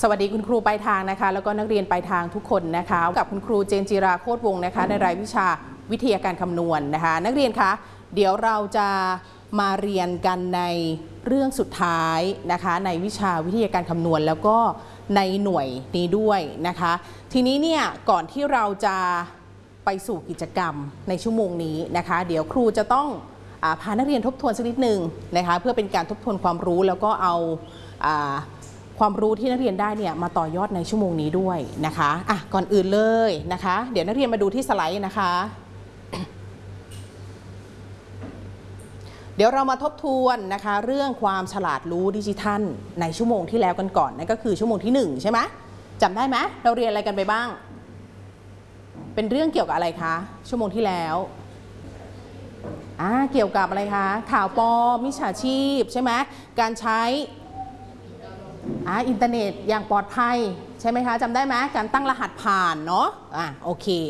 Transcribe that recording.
สวัสดีคุณครูปลายทางนะคะแล้วก็นักเรียนปลายทางทุกคนนะคะกับคุณครูเจนจิราโคตรวงศ์นะคะในรายวิชาวิทยาการคำนวณนะคะนักเรียนคะเดี๋ยวเราจะมาเรียนกันในเรื่องสุดท้ายนะคะในวิชาวิทยาการคำนวณแล้วก็ในหน่วยนี้ด้วยนะคะทีนี้เนี่ยก่อนที่เราจะไปสู่กิจกรรมในชั่วโมงนี้นะคะเดี๋ยวครูจะต้องพานักเรียนทบทวนสักนิดนึงนะคะเพื่อเป็นการทบทวนความรู้แล้วก็เอาความรู้ที่นักเรียนได้เนี่ยมาต่อยอดในชั่วโมงนี้ด้วยนะคะก่อนอื่นเลยนะคะเดี๋ยวนักเรียนมาดูที่สไลด์นะคะเดี๋ยวเรามาทบทวนนะคะเรื่องความฉลาดรู้ดิจิทัลในชั่วโมงที่แล้วกันก่อนนั่นก็คือชั่วโมงที่1ใช่ไหมจำได้ไหมเราเรียนอะไรกันไปบ้างเป็นเรื่องเกี่ยวกับอะไรคะชั่วโมงที่แล้วเกี่ยวกับอะไรคะข่าวปลอมมิจฉาชีพใช่ไหมการใช้อินเทอร์เน็ตอย่างปลอดภัยใช่ไหมคะจำได้ไหมการตั้งรหัสผ่านเนาะโอเค